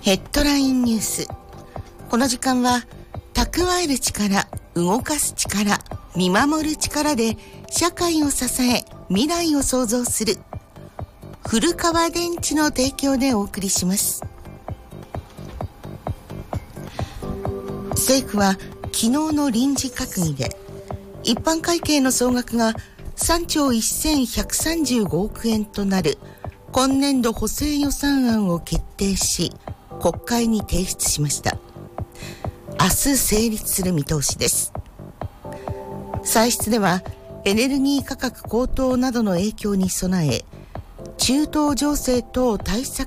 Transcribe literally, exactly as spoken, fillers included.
ヘッドラインニュース。この時間は蓄える力、動かす力、見守る力で社会を支え未来を創造する古川電池の提供でお送りします。政府は昨日の臨時閣議で一般会計の総額がさんちょうせんひゃくさんじゅうごおくえんとなる今年度補正予算案を決定し国会に提出しました。明日成立する見通しです。歳出ではエネルギー価格高騰などの影響に備え、中東情勢等対策